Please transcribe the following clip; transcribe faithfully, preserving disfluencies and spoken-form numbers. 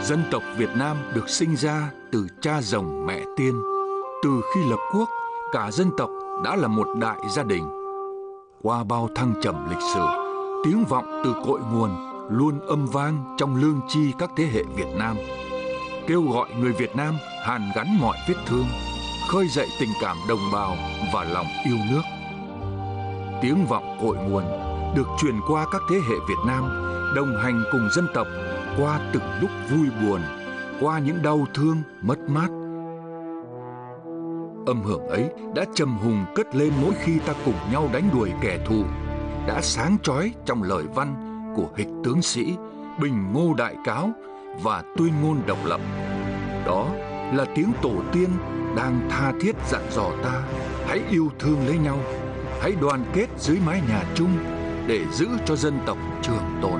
Dân tộc Việt Nam được sinh ra từ cha rồng mẹ tiên. Từ khi lập quốc, cả dân tộc đã là một đại gia đình. Qua bao thăng trầm lịch sử, tiếng vọng từ cội nguồn luôn âm vang trong lương tri các thế hệ Việt Nam, kêu gọi người Việt Nam hàn gắn mọi vết thương, khơi dậy tình cảm đồng bào và lòng yêu nước. Tiếng vọng cội nguồn được truyền qua các thế hệ Việt Nam, đồng hành cùng dân tộc qua từng lúc vui buồn, qua những đau thương, mất mát. Âm hưởng ấy đã trầm hùng cất lên mỗi khi ta cùng nhau đánh đuổi kẻ thù, đã sáng chói trong lời văn của hịch tướng sĩ, bình ngô đại cáo và tuyên ngôn độc lập. Đó là tiếng tổ tiên đang tha thiết dặn dò ta hãy yêu thương lấy nhau, hãy đoàn kết dưới mái nhà chung để giữ cho dân tộc trường tồn.